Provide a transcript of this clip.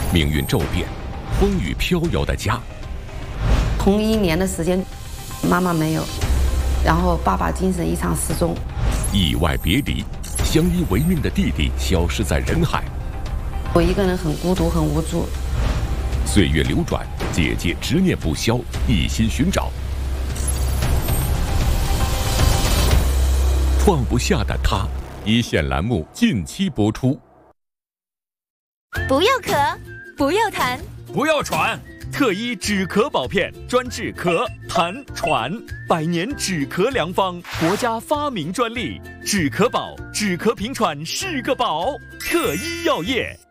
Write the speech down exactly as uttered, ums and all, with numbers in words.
命运骤变，风雨飘摇的家。 同一年的时间，妈妈没有，然后爸爸精神异常失踪， 意外别离，相依为命的弟弟消失在人海。 我一个人很孤独，很无助。 岁月流转，姐姐执念不消，一心寻找。放不下的她，一线栏目近期播出。 不要咳，不要痰， 不要喘。特医止咳宝片专治咳、痰、喘，百年止咳良方，国家发明专利。止咳宝，止咳平喘是个宝。特医药业。